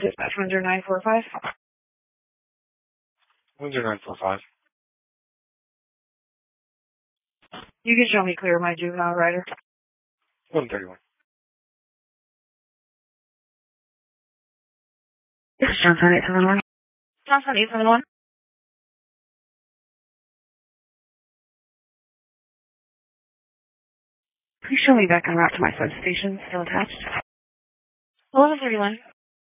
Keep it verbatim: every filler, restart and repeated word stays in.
Dispatch one zero nine four five. one zero nine four five. You can show me clear my juvenile rider. one thirty-one. This is Johnson eight seven one. Johnson eight seven one. Please show me back en route to my substation, still attached. eleven thirty-one.